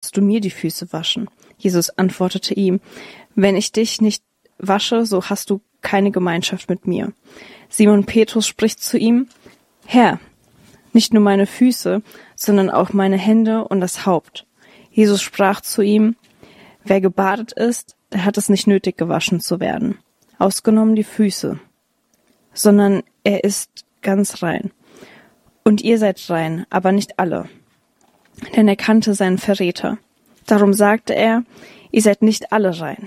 sollst du mir die Füße waschen? Jesus antwortete ihm, wenn ich dich nicht wasche, so hast du keine Gemeinschaft mit mir. Simon Petrus spricht zu ihm, Herr, nicht nur meine Füße, sondern auch meine Hände und das Haupt. Jesus sprach zu ihm, wer gebadet ist, der hat es nicht nötig, gewaschen zu werden, ausgenommen die Füße, sondern er ist ganz rein. Und ihr seid rein, aber nicht alle. Denn er kannte seinen Verräter. Darum sagte er, ihr seid nicht alle rein.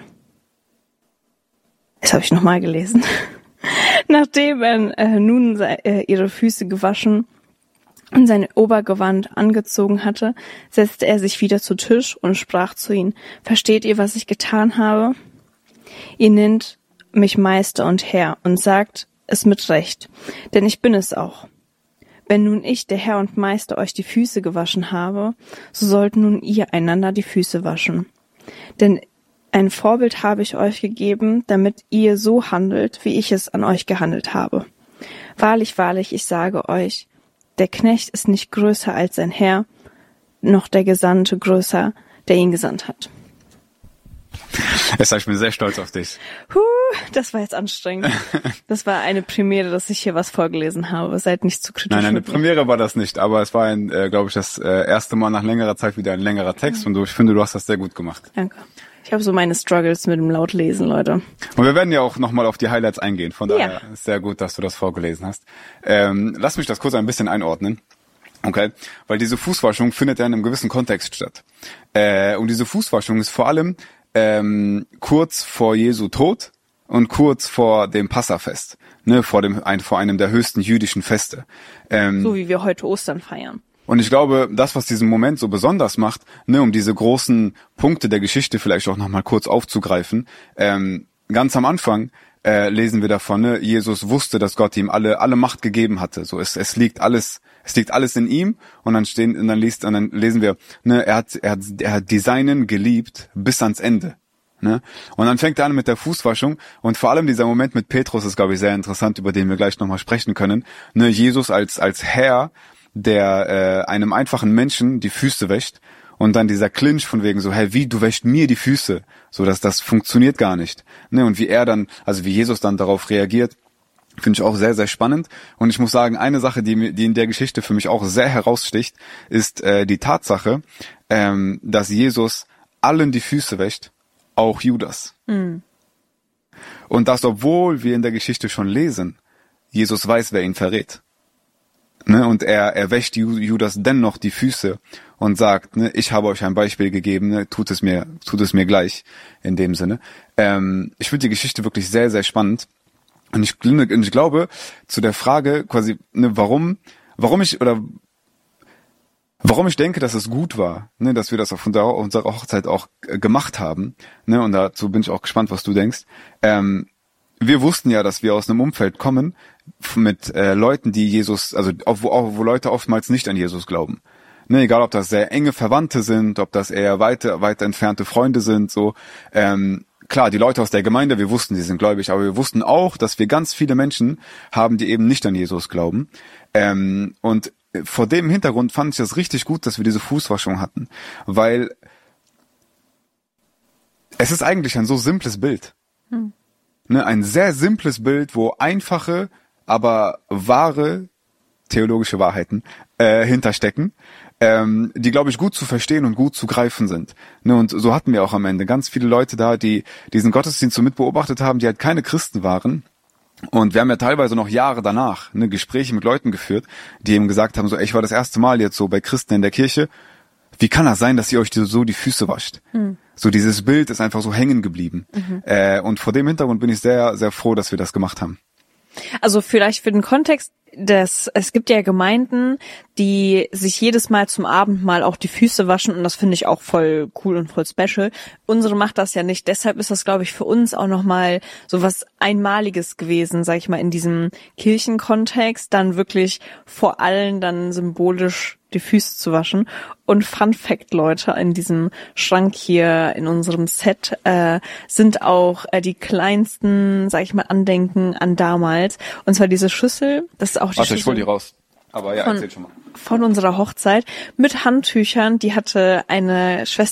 Das habe ich nochmal gelesen. Nachdem er nun ihre Füße gewaschen und sein Obergewand angezogen hatte, setzte er sich wieder zu Tisch und sprach zu ihnen, versteht ihr, was ich getan habe? Ihr nennt mich Meister und Herr und sagt es mit Recht, denn ich bin es auch. Wenn nun ich, der Herr und Meister, euch die Füße gewaschen habe, so sollt nun ihr einander die Füße waschen. Denn ein Vorbild habe ich euch gegeben, damit ihr so handelt, wie ich es an euch gehandelt habe. Wahrlich, wahrlich, ich sage euch, der Knecht ist nicht größer als sein Herr, noch der Gesandte größer, der ihn gesandt hat. Ich bin sehr stolz auf dich. Das war jetzt anstrengend. Das war eine Premiere, dass ich hier was vorgelesen habe. Seid nicht zu kritisch. Nein, eine Premiere war das nicht, aber es war glaube ich, das erste Mal nach längerer Zeit wieder ein längerer Text und ich finde, du hast das sehr gut gemacht. Danke. Ich habe so meine Struggles mit dem Lautlesen, Leute. Und wir werden ja auch nochmal auf die Highlights eingehen, von daher ist sehr gut, dass du das vorgelesen hast. Lass mich das kurz ein bisschen einordnen. Okay, weil diese Fußwaschung findet ja in einem gewissen Kontext statt. Und diese Fußwaschung ist vor allem kurz vor Jesu Tod und kurz vor dem Passafest, ne, vor einem der höchsten jüdischen Feste. So wie wir heute Ostern feiern. Und ich glaube, das, was diesen Moment so besonders macht, ne, um diese großen Punkte der Geschichte vielleicht auch nochmal kurz aufzugreifen, ganz am Anfang lesen wir davon, ne, Jesus wusste, dass Gott ihm alle Macht gegeben hatte. So, es liegt alles in ihm und dann lesen wir, ne, er hat die Seinen geliebt bis ans Ende. Ne? Und dann fängt er an mit der Fußwaschung und vor allem dieser Moment mit Petrus ist, glaube ich, sehr interessant, über den wir gleich nochmal sprechen können. Ne, Jesus als Herr, der einem einfachen Menschen die Füße wäscht und dann dieser Clinch von wegen so, hey, wie, du wäschst mir die Füße? So, dass das funktioniert gar nicht. Ne? Und wie Jesus dann darauf reagiert, finde ich auch sehr, sehr spannend. Und ich muss sagen, eine Sache, die in der Geschichte für mich auch sehr heraussticht, ist die Tatsache, dass Jesus allen die Füße wäscht, auch Judas. Mhm. Und das, obwohl wir in der Geschichte schon lesen, Jesus weiß, wer ihn verrät. Ne? Und er wäscht Judas dennoch die Füße und sagt, ne, ich habe euch ein Beispiel gegeben, ne, tut es mir gleich, in dem Sinne. Ich finde die Geschichte wirklich sehr, sehr spannend. Und ich glaube, zu der Frage quasi, ne, warum ich denke, dass es gut war, ne, dass wir das auf unserer Hochzeit auch gemacht haben, ne, und dazu bin ich auch gespannt, was du denkst. Wir wussten ja, dass wir aus einem Umfeld kommen mit Leuten, die Jesus, also wo Leute oftmals nicht an Jesus glauben. Ne, egal, ob das sehr enge Verwandte sind, ob das eher weiter entfernte Freunde sind, so. Klar, die Leute aus der Gemeinde, wir wussten, sie sind gläubig, aber wir wussten auch, dass wir ganz viele Menschen haben, die eben nicht an Jesus glauben. Und vor dem Hintergrund fand ich das richtig gut, dass wir diese Fußwaschung hatten, weil es ist eigentlich ein so simples Bild. Ne, ein sehr simples Bild, wo einfache, aber wahre theologische Wahrheiten hinterstecken, die, glaube ich, gut zu verstehen und gut zu greifen sind. Ne, und so hatten wir auch am Ende ganz viele Leute da, die diesen Gottesdienst so mitbeobachtet haben, die halt keine Christen waren. Und wir haben ja teilweise noch Jahre danach Gespräche mit Leuten geführt, die eben gesagt haben, so, ich war das erste Mal jetzt so bei Christen in der Kirche. Wie kann das sein, dass ihr euch so die Füße wascht? So, dieses Bild ist einfach so hängen geblieben. Und vor dem Hintergrund bin ich sehr, sehr froh, dass wir das gemacht haben. Also vielleicht für den Kontext, es gibt ja Gemeinden, die sich jedes Mal zum Abendmahl auch die Füße waschen und das finde ich auch voll cool und voll special. Unsere macht das ja nicht, deshalb ist das, glaube ich, für uns auch nochmal so was Einmaliges gewesen, sag ich mal, in diesem Kirchenkontext, dann wirklich vor allen dann symbolisch die Füße zu waschen. Und Fun Fact, Leute, in diesem Schrank hier in unserem Set sind auch die kleinsten, sag ich mal, Andenken an damals. Und zwar diese Schüssel, das ist auch die Schüssel. Ich hol die raus. Aber ja, erzähl schon mal. Von unserer Hochzeit mit Handtüchern. Die hatte eine Schwester